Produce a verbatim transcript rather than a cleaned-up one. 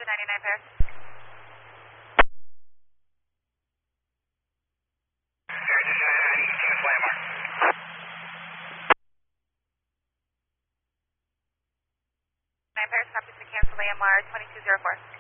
ninety-nine pairs. Nine pairs, copy to cancel A M R twenty-two zero four.